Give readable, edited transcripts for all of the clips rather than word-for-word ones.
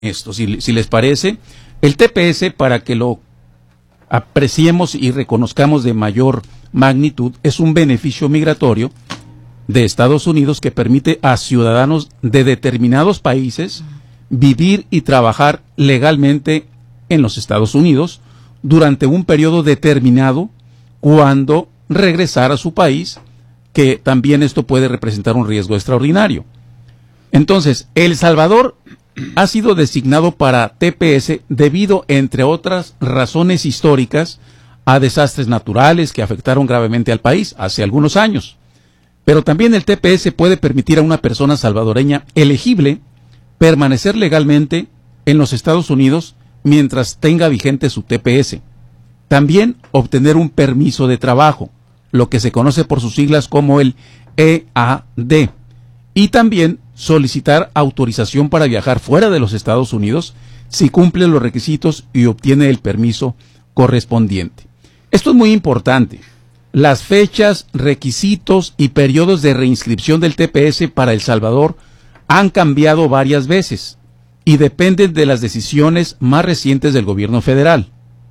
esto, si les parece. El TPS, para que lo apreciemos y reconozcamos de mayor magnitud, es un beneficio migratorio de Estados Unidos que permite a ciudadanos de determinados países vivir y trabajar legalmente en los Estados Unidos durante un periodo determinado cuando regresar a su país, que también esto puede representar un riesgo extraordinario. Entonces, El Salvador ha sido designado para TPS debido, entre otras razones históricas, a desastres naturales que afectaron gravemente al país hace algunos años. Pero también el TPS puede permitir a una persona salvadoreña elegible permanecer legalmente en los Estados Unidos mientras tenga vigente su TPS. También obtener un permiso de trabajo, lo que se conoce por sus siglas como el EAD. Y también solicitar autorización para viajar fuera de los Estados Unidos si cumple los requisitos y obtiene el permiso correspondiente. Esto es muy importante. Las fechas, requisitos y periodos de reinscripción del TPS para El Salvador han cambiado varias veces y dependen de las decisiones más recientes del gobierno federal.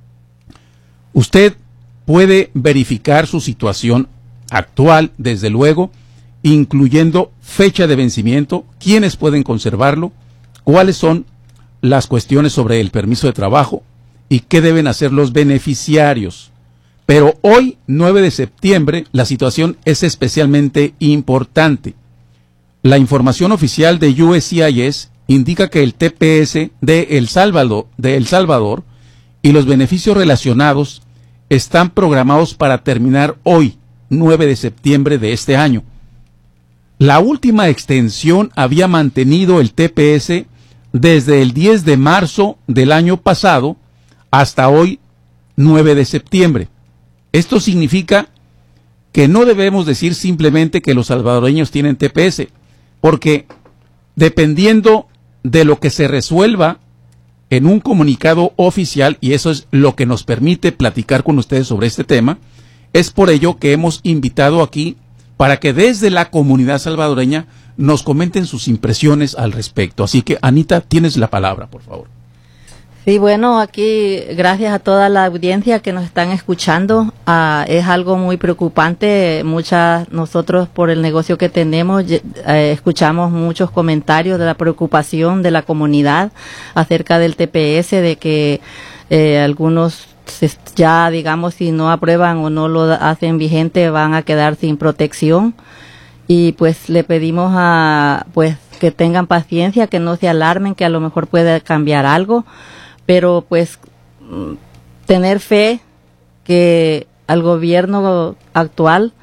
Usted puede verificar su situación actual, desde luego, incluyendo fecha de vencimiento, quiénes pueden conservarlo, cuáles son las cuestiones sobre el permiso de trabajo y qué deben hacer los beneficiarios. Pero hoy, 9 de septiembre, la situación es especialmente importante. La información oficial de USCIS indica que el TPS de El Salvador y los beneficios relacionados están programados para terminar hoy, 9 de septiembre de este año. La última extensión había mantenido el TPS desde el 10 de marzo del año pasado hasta hoy, 9 de septiembre. Esto significa que no debemos decir simplemente que los salvadoreños tienen TPS, porque dependiendo de lo que se resuelva en un comunicado oficial, y eso es lo que nos permite platicar con ustedes sobre este tema, es por ello que hemos invitado aquí para que desde la comunidad salvadoreña nos comenten sus impresiones al respecto. Así que, Anita, tienes la palabra, por favor. Sí, bueno, aquí gracias a toda la audiencia que nos están escuchando. Es algo muy preocupante. Nosotros por el negocio que tenemos escuchamos muchos comentarios de la preocupación de la comunidad acerca del TPS, de que algunos ya, digamos, si no aprueban o no lo hacen vigente, van a quedar sin protección. Y pues le pedimos pues que tengan paciencia, que no se alarmen, que a lo mejor puede cambiar algo. Pero pues tener fe que al gobierno actual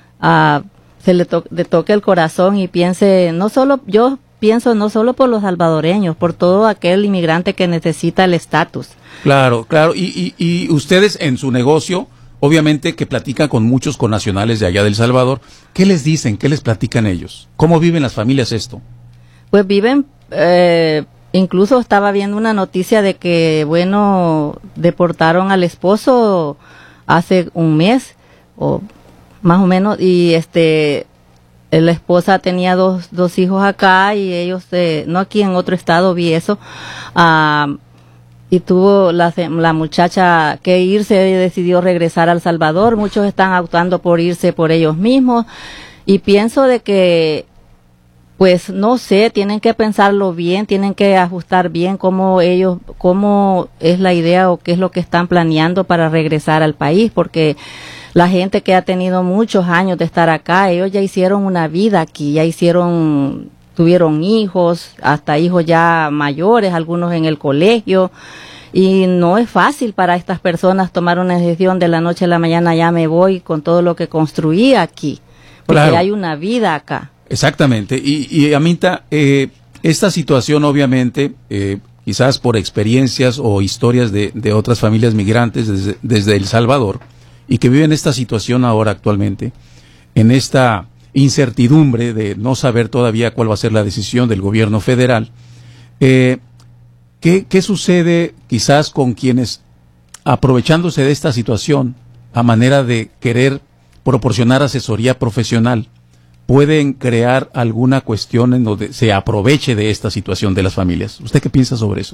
se le toque el corazón y piense, yo pienso no solo por los salvadoreños, por todo aquel inmigrante que necesita el estatus. Claro, y ustedes en su negocio, obviamente que platican con muchos connacionales de allá del Salvador, ¿qué les dicen? ¿Qué les platican ellos? ¿Cómo viven las familias esto? Pues viven... Incluso estaba viendo una noticia de que, deportaron al esposo hace un mes, o más o menos, y la esposa tenía dos hijos acá, y ellos, no aquí en otro estado vi eso, y tuvo la muchacha que irse, y decidió regresar a El Salvador. Muchos están optando por irse por ellos mismos, y pienso de que, pues no sé, tienen que pensarlo bien, tienen que ajustar bien cómo es la idea o qué es lo que están planeando para regresar al país, porque la gente que ha tenido muchos años de estar acá, ellos ya hicieron una vida aquí, tuvieron hijos, hasta hijos ya mayores, algunos en el colegio, y no es fácil para estas personas tomar una decisión de la noche a la mañana, ya me voy con todo lo que construí aquí, porque claro, hay una vida acá. Exactamente, y Amita, esta situación obviamente, quizás por experiencias o historias de otras familias migrantes desde El Salvador, y que viven esta situación ahora actualmente, en esta incertidumbre de no saber todavía cuál va a ser la decisión del gobierno federal, ¿qué sucede quizás con quienes, aprovechándose de esta situación, a manera de querer proporcionar asesoría profesional, pueden crear alguna cuestión en donde se aproveche de esta situación de las familias. ¿Usted qué piensa sobre eso?